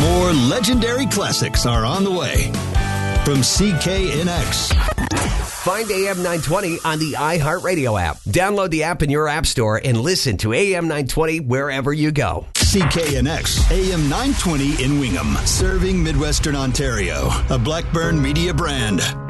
More legendary classics are on the way from CKNX. Find AM 920 on the iHeartRadio app. Download the app in your app store and listen to AM 920 wherever you go. CKNX, AM 920 in Wingham, serving Midwestern Ontario, a Blackburn Media brand.